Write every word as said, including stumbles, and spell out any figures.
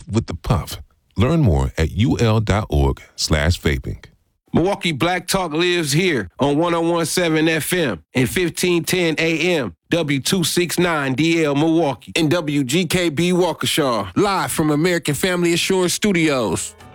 with the puff. Learn more at ul.org slash vaping. Milwaukee Black Talk lives here on one oh one point seven F M and fifteen ten A M, W two sixty-nine D L Milwaukee, and W G K B Waukesha, live from American Family Assurance Studios.